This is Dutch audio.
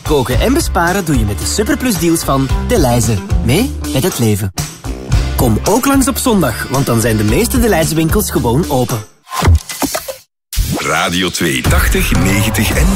Koken en besparen doe je met de Superplus deals van Delhaize. Mee met het leven. Kom ook langs op zondag, want dan zijn de meeste Delhaize winkels gewoon open. Radio 2, 80, 90 en